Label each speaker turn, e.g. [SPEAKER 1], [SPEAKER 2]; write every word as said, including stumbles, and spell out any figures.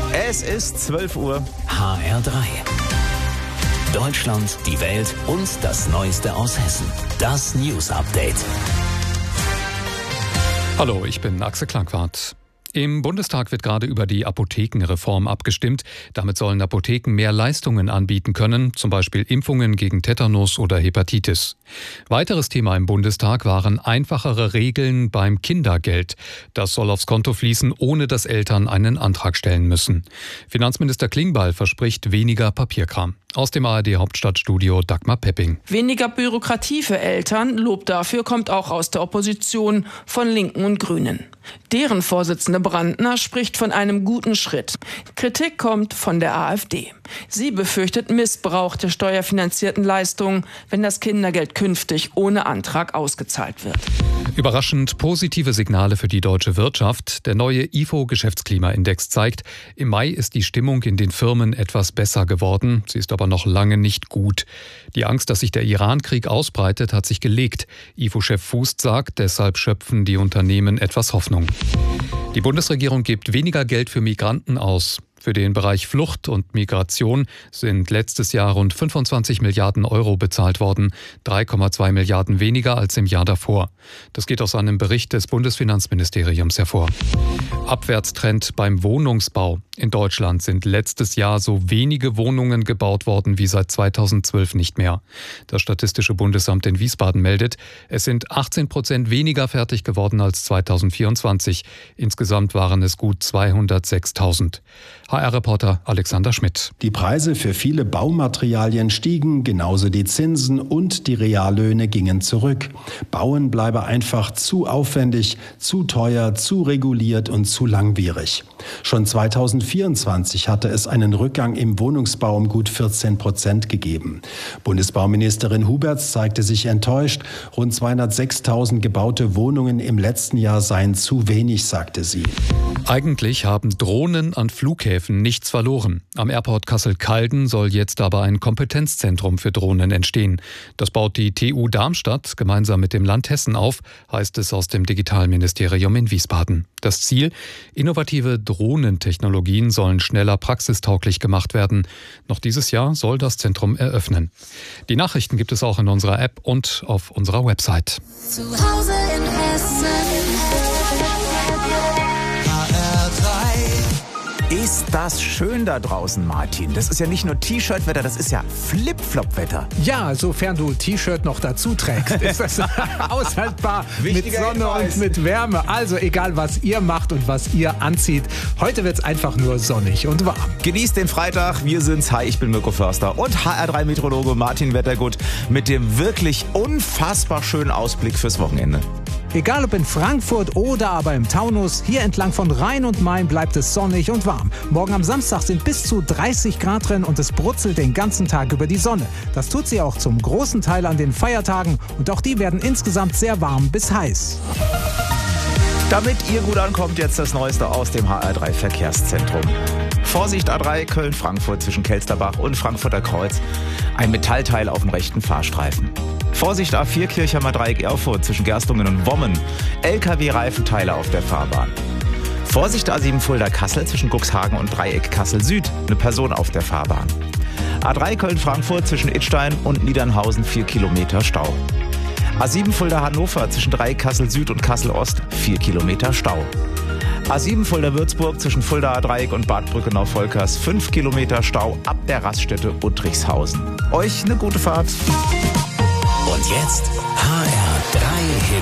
[SPEAKER 1] Es ist zwölf Uhr.
[SPEAKER 2] H R drei. Deutschland, die Welt und das Neueste aus Hessen. Das News Update.
[SPEAKER 3] Hallo, ich bin Axel Klangwart. Im Bundestag wird gerade über die Apothekenreform abgestimmt. Damit sollen Apotheken mehr Leistungen anbieten können, zum Beispiel Impfungen gegen Tetanus oder Hepatitis. Weiteres Thema im Bundestag waren einfachere Regeln beim Kindergeld. Das soll aufs Konto fließen, ohne dass Eltern einen Antrag stellen müssen. Finanzminister Klingbeil verspricht weniger Papierkram. Aus dem A R D-Hauptstadtstudio Dagmar Pepping.
[SPEAKER 4] Weniger Bürokratie für Eltern, Lob dafür kommt auch aus der Opposition von Linken und Grünen. Deren Vorsitzende Brandner spricht von einem guten Schritt. Kritik kommt von der AfD. Sie befürchtet Missbrauch der steuerfinanzierten Leistungen, wenn das Kindergeld künftig ohne Antrag ausgezahlt wird.
[SPEAKER 3] Überraschend positive Signale für die deutsche Wirtschaft. Der neue I F O-Geschäftsklimaindex zeigt, im Mai ist die Stimmung in den Firmen etwas besser geworden. Sie ist aber noch lange nicht gut. Die Angst, dass sich der Iran-Krieg ausbreitet, hat sich gelegt. I F O-Chef Fußt sagt, deshalb schöpfen die Unternehmen etwas Hoffnung. Die Bundesregierung gibt weniger Geld für Migranten aus. Für den Bereich Flucht und Migration sind letztes Jahr rund fünfundzwanzig Milliarden Euro bezahlt worden, drei Komma zwei Milliarden weniger als im Jahr davor. Das geht aus einem Bericht des Bundesfinanzministeriums hervor. Abwärtstrend beim Wohnungsbau. In Deutschland sind letztes Jahr so wenige Wohnungen gebaut worden wie seit zweitausendzwölf nicht mehr. Das Statistische Bundesamt in Wiesbaden meldet, es sind achtzehn Prozent weniger fertig geworden als zweitausendvierundzwanzig. Insgesamt waren es gut zweihundertsechstausend. H R-Reporter Alexander Schmidt.
[SPEAKER 5] Die Preise für viele Baumaterialien stiegen, genauso die Zinsen und die Reallöhne gingen zurück. Bauen bleibe einfach zu aufwendig, zu teuer, zu reguliert und zu langwierig. Schon zweitausendvierundzwanzig hatte es einen Rückgang im Wohnungsbau um gut vierzehn Prozent gegeben. Bundesbauministerin Huberts zeigte sich enttäuscht. Rund zweihundertsechstausend gebaute Wohnungen im letzten Jahr seien zu wenig, sagte sie.
[SPEAKER 3] Eigentlich haben Drohnen an Flughäfen nichts verloren. Am Airport Kassel-Calden soll jetzt aber ein Kompetenzzentrum für Drohnen entstehen. Das baut die T U Darmstadt gemeinsam mit dem Land Hessen auf, heißt es aus dem Digitalministerium in Wiesbaden. Das Ziel: innovative Drohnentechnologien sollen schneller praxistauglich gemacht werden. Noch dieses Jahr soll das Zentrum eröffnen. Die Nachrichten gibt es auch in unserer App und auf unserer Website.
[SPEAKER 6] Zu Hause in Hessen.
[SPEAKER 1] Ist das schön da draußen, Martin? Das ist ja nicht nur T-Shirt-Wetter, das ist ja Flip-Flop-Wetter.
[SPEAKER 7] Ja, sofern du T-Shirt noch dazu trägst, ist das aushaltbar mit Sonne
[SPEAKER 1] Hinweis.
[SPEAKER 7] und mit Wärme. Also egal, was ihr macht und was ihr anzieht, heute wird's einfach nur sonnig und warm.
[SPEAKER 1] Genießt den Freitag, wir sind's. Hi, ich bin Mirko Förster und H R drei Meteorologe Martin Wettergut mit dem wirklich unfassbar schönen Ausblick fürs Wochenende.
[SPEAKER 7] Egal ob in Frankfurt oder aber im Taunus, hier entlang von Rhein und Main bleibt es sonnig und warm. Morgen am Samstag sind bis zu dreißig Grad drin und es brutzelt den ganzen Tag über die Sonne. Das tut sie auch zum großen Teil an den Feiertagen und auch die werden insgesamt sehr warm bis heiß.
[SPEAKER 1] Damit ihr gut ankommt, jetzt das Neueste aus dem H R drei Verkehrszentrum. Vorsicht A drei Köln-Frankfurt zwischen Kelsterbach und Frankfurter Kreuz. Ein Metallteil auf dem rechten Fahrstreifen. Vorsicht A vier Kirchheimer Dreieck Erfurt zwischen Gerstungen und Wommen. L K W-Reifenteile auf der Fahrbahn. Vorsicht A sieben Fulda-Kassel zwischen Cuxhagen und Dreieck Kassel-Süd. Eine Person auf der Fahrbahn. A drei Köln-Frankfurt zwischen Idstein und Niedernhausen vier Kilometer Stau. A sieben Fulda-Hannover zwischen Dreieck Kassel-Süd und Kassel-Ost vier Kilometer Stau. A sieben Fulda-Würzburg zwischen Fuldaer Dreieck und Bad Brückenau-Volkers fünf Kilometer Stau ab der Raststätte Uttrichshausen. Euch eine gute Fahrt.
[SPEAKER 2] Und jetzt H R drei